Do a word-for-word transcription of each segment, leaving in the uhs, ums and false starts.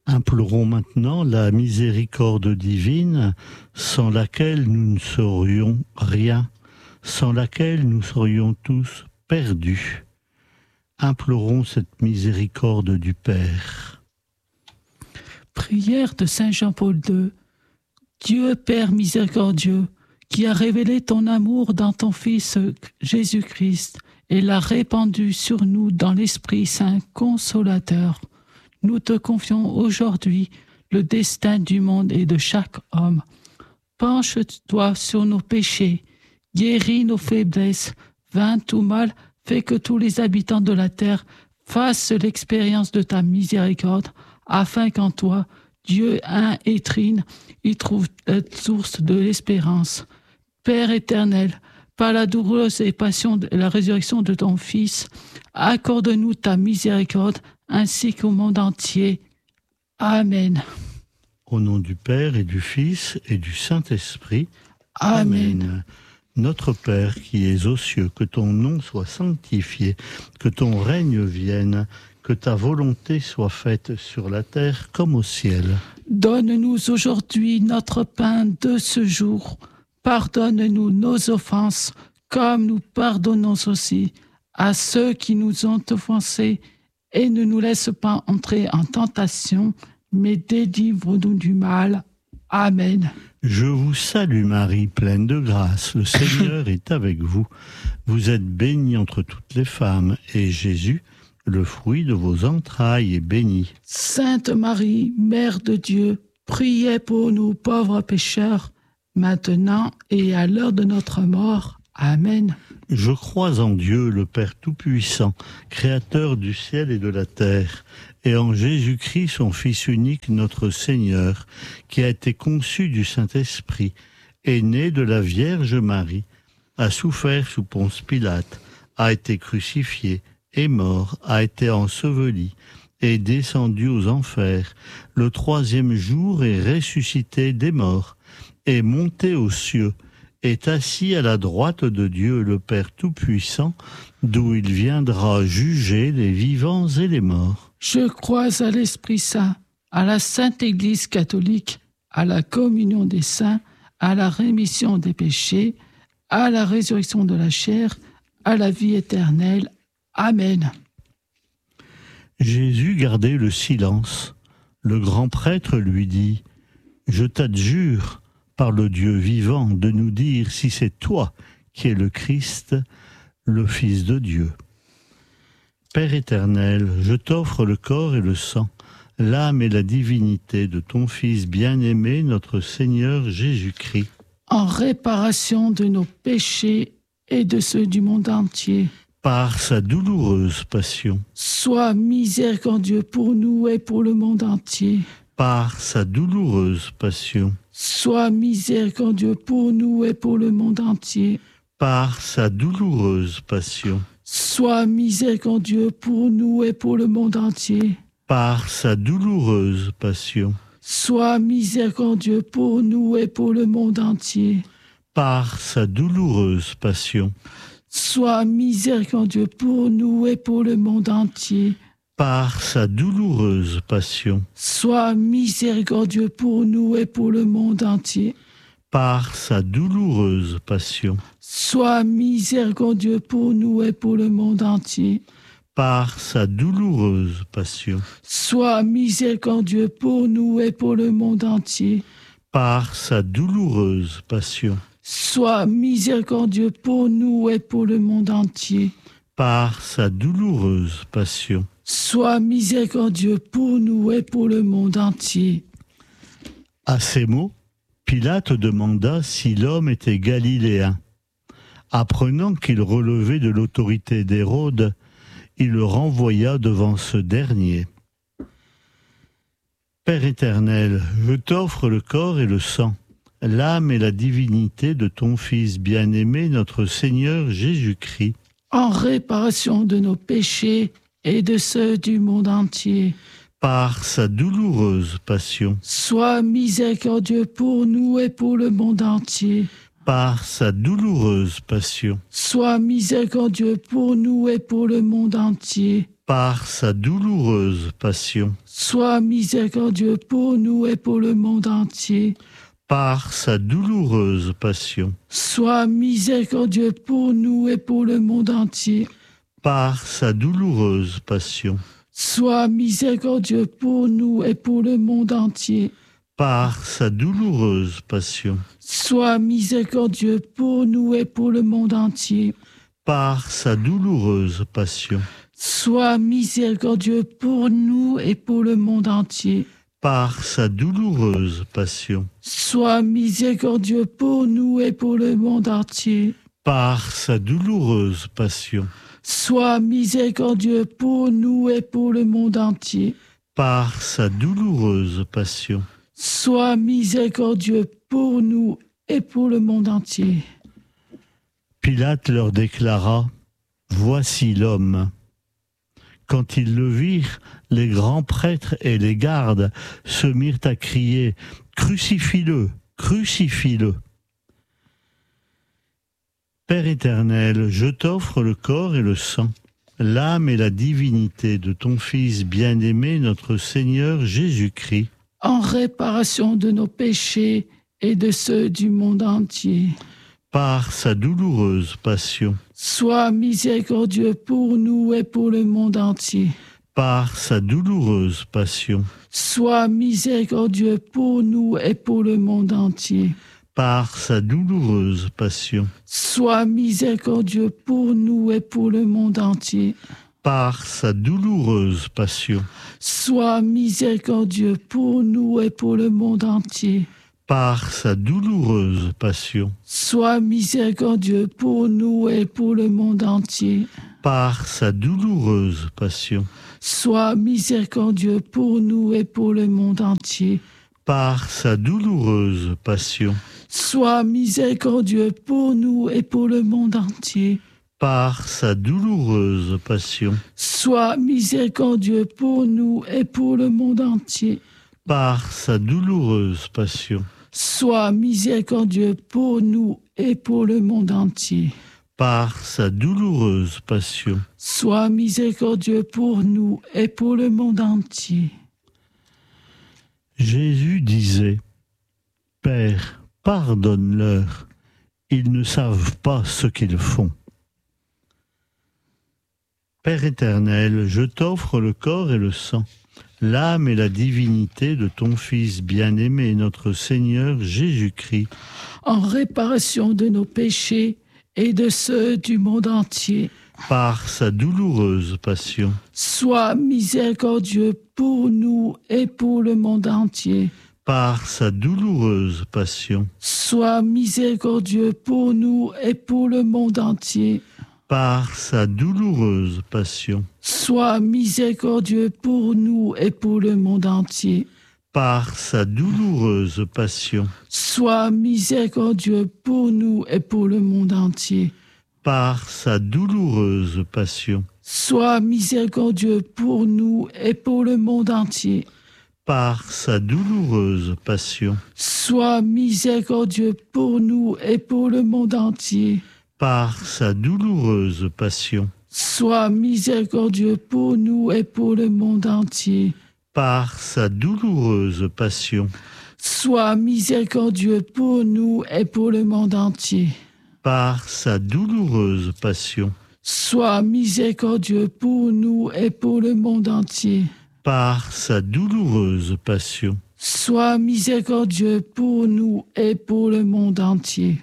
Implorons maintenant la miséricorde divine, sans laquelle nous ne saurions rien, sans laquelle nous serions tous perdus. Implorons cette miséricorde du Père. Prière de Saint Jean-Paul deux. Dieu Père miséricordieux, qui a révélé ton amour dans ton Fils Jésus-Christ et l'a répandu sur nous dans l'Esprit Saint consolateur, nous te confions aujourd'hui le destin du monde et de chaque homme. Penche-toi sur nos péchés, guéris nos faiblesses, vains tout mal, fais que tous les habitants de la terre fassent l'expérience de ta miséricorde, afin qu'en toi, Dieu un et trine, y trouve la source de l'espérance. Père éternel, par la douloureuse et passion et la résurrection de ton Fils, accorde-nous ta miséricorde, ainsi qu'au monde entier. Amen. Au nom du Père et du Fils et du Saint-Esprit. Amen. Amen. Notre Père qui es aux cieux, que ton nom soit sanctifié, que ton règne vienne, que ta volonté soit faite sur la terre comme au ciel. Donne-nous aujourd'hui notre pain de ce jour. Pardonne-nous nos offenses, comme nous pardonnons aussi à ceux qui nous ont offensés. Et ne nous laisse pas entrer en tentation, mais délivre-nous du mal. Amen. Je vous salue Marie, pleine de grâce, le Seigneur est avec vous. Vous êtes bénie entre toutes les femmes, et Jésus, le fruit de vos entrailles, est béni. Sainte Marie, Mère de Dieu, priez pour nous pauvres pécheurs, maintenant et à l'heure de notre mort. Amen. Je crois en Dieu, le Père Tout-Puissant, Créateur du ciel et de la terre, et en Jésus-Christ, son Fils unique, notre Seigneur, qui a été conçu du Saint-Esprit, est né de la Vierge Marie, a souffert sous Ponce Pilate, a été crucifié, est mort, a été enseveli, est descendu aux enfers, le troisième jour est ressuscité des morts, est monté aux cieux, est assis à la droite de Dieu le Père Tout-Puissant, d'où il viendra juger les vivants et les morts. Je crois à l'Esprit Saint, à la Sainte Église catholique, à la communion des saints, à la rémission des péchés, à la résurrection de la chair, à la vie éternelle. Amen. Jésus gardait le silence. Le grand prêtre lui dit « Je t'adjure, par le Dieu vivant, de nous dire si c'est toi qui es le Christ, le Fils de Dieu. Père éternel, je t'offre le corps et le sang, l'âme et la divinité de ton Fils bien-aimé, notre Seigneur Jésus-Christ. En réparation de nos péchés et de ceux du monde entier. Par sa douloureuse passion. Sois miséricordieux pour nous et pour le monde entier. Par sa douloureuse passion. Sois miséricordieux pour nous et pour le monde entier. Par sa douloureuse passion. Sois miséricordieux pour nous et pour le monde entier. Par sa douloureuse passion. Sois miséricordieux pour nous et pour le monde entier. Par sa douloureuse passion. Sois miséricordieux pour nous et pour le monde entier. Par sa douloureuse passion. Sois miséricordieux pour nous et pour le monde entier. Par sa douloureuse passion. Sois miséricordieux pour nous et pour le monde entier. Par sa douloureuse passion. Sois miséricordieux pour nous et pour le monde entier. Par sa douloureuse passion. Sois miséricordieux pour nous et pour le monde entier. Par sa douloureuse passion. Sois miséricordieux pour nous et pour le monde entier. À ces mots, Pilate demanda si l'homme était galiléen. Apprenant qu'il relevait de l'autorité d'Hérode, il le renvoya devant ce dernier. Père éternel, je t'offre le corps et le sang, l'âme et la divinité de ton Fils bien-aimé, notre Seigneur Jésus-Christ. En réparation de nos péchés et de ceux du monde entier. Par sa douloureuse passion. Sois miséricordieux pour nous et pour le monde entier. Par sa douloureuse passion. Sois miséricordieux pour nous et pour le monde entier. par sa douloureuse passion, sois miséricordieux pour nous et pour le monde entier. par sa douloureuse passion, Sois miséricordieux pour nous et pour le monde entier. par sa douloureuse passion, Sois miséricordieux pour nous et pour le monde entier. par sa douloureuse passion, Sois miséricordieux pour nous et pour le monde entier. par sa douloureuse passion, Sois miséricordieux pour nous et pour le monde entier. par sa douloureuse passion, Sois miséricordieux pour nous et pour le monde entier. par sa douloureuse passion, Sois miséricordieux pour nous et pour le monde entier. par sa douloureuse passion. Sois miséricordieux pour nous et pour le monde entier. Pilate leur déclara, « Voici l'homme ». Quand ils le virent, les grands prêtres et les gardes se mirent à crier « Crucifie-le, crucifie-le ». Père éternel, je t'offre le corps et le sang, l'âme et la divinité de ton Fils bien-aimé, notre Seigneur Jésus-Christ, En réparation de nos péchés et de ceux du monde entier. par sa douloureuse passion, Sois miséricordieux pour nous et pour le monde entier. par sa douloureuse passion, Sois miséricordieux pour nous et pour le monde entier. par sa douloureuse passion, Sois miséricordieux pour nous et pour le monde entier. par sa douloureuse passion, Sois miséricordieux pour nous et pour le monde entier. par sa douloureuse passion, Sois miséricordieux pour nous et pour le monde entier. par sa douloureuse passion, Sois miséricordieux pour nous et pour le monde entier. par sa douloureuse passion, Sois miséricordieux pour nous et pour le monde entier. par sa douloureuse passion, Sois miséricordieux pour nous et pour le monde entier. par sa douloureuse passion, Sois miséricordieux pour nous et pour le monde entier. par sa douloureuse passion. Sois miséricordieux pour nous et pour le monde entier. Jésus disait, « Père, pardonne-leur, ils ne savent pas ce qu'ils font. » Père éternel, je t'offre le corps et le sang, l'âme et la divinité de ton Fils bien-aimé, notre Seigneur Jésus-Christ, En réparation de nos péchés et de ceux du monde entier. par sa douloureuse passion, Sois miséricordieux pour nous et pour le monde entier. par sa douloureuse passion, Sois miséricordieux pour nous et pour le monde entier. par sa douloureuse passion, Sois miséricordieux pour nous et pour le monde entier. par sa douloureuse passion, Sois miséricordieux pour nous et pour le monde entier. par sa douloureuse passion, Sois miséricordieux pour nous et pour le monde entier. par sa douloureuse passion, Sois miséricordieux pour nous et pour le monde entier. par sa douloureuse passion, Sois miséricordieux pour nous et pour le monde entier. par sa douloureuse passion, Sois miséricordieux pour nous et pour le monde entier. par sa douloureuse passion, Sois miséricordieux pour nous et pour le monde entier. par sa douloureuse passion. Sois miséricordieux pour nous et pour le monde entier.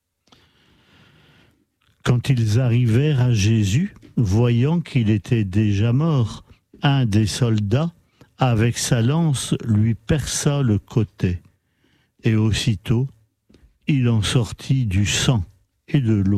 Quand ils arrivèrent à Jésus, voyant qu'il était déjà mort, un des soldats, avec sa lance, lui perça le côté. Et aussitôt, il en sortit du sang et de l'eau.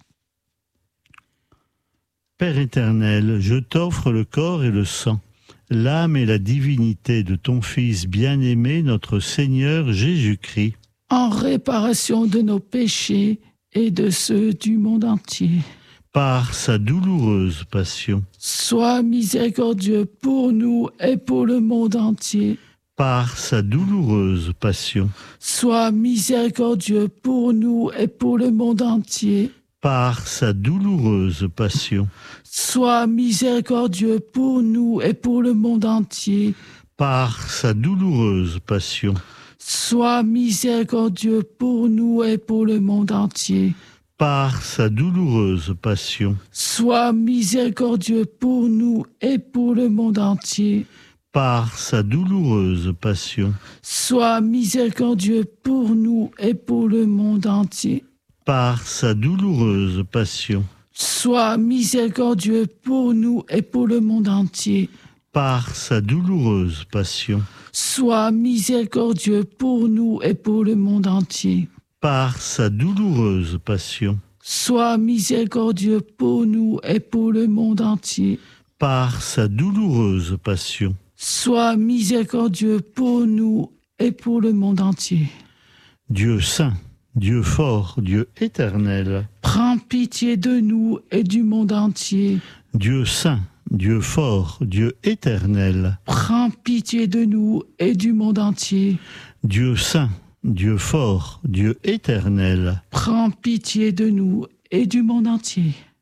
Père éternel, je t'offre le corps et le sang, l'âme et la divinité de ton Fils bien-aimé, notre Seigneur Jésus-Christ, En réparation de nos péchés et de ceux du monde entier. par sa douloureuse passion, Sois miséricordieux pour nous et pour le monde entier. par sa douloureuse passion, Sois miséricordieux pour nous et pour le monde entier. par sa douloureuse passion, sois miséricordieux pour nous et pour le monde entier. par sa douloureuse passion, Sois miséricordieux pour nous et pour le monde entier. par sa douloureuse passion, Sois miséricordieux pour nous et pour le monde entier. par sa douloureuse passion, Sois miséricordieux pour nous et pour le monde entier. par sa douloureuse passion, Sois miséricordieux pour nous et pour le monde entier. par sa douloureuse passion, Sois miséricordieux pour nous et pour le monde entier. par sa douloureuse passion, Sois miséricordieux pour nous et pour le monde entier. par sa douloureuse passion. Sois miséricordieux pour nous et pour le monde entier. Dieu saint, Dieu fort, Dieu éternel, Prends pitié de nous et du monde entier. Dieu saint, Dieu fort, Dieu éternel, Prends pitié de nous et du monde entier. Dieu saint, Dieu fort, Dieu éternel, Prends pitié de nous et du monde entier.